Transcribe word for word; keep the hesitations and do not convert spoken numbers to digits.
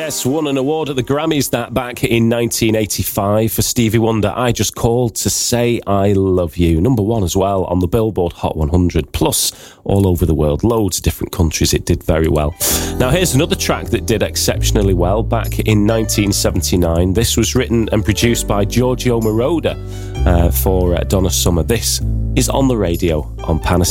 Yes, won an award at the Grammys that back in nineteen eighty-five for Stevie Wonder. I Just Called to Say I Love You. Number one as well on the Billboard Hot one hundred, plus all over the world. Loads of different countries it did very well. Now here's another track that did exceptionally well back in nineteen seventy-nine. This was written and produced by Giorgio Moroder uh, for uh, Donna Summer. This is On the Radio on Pan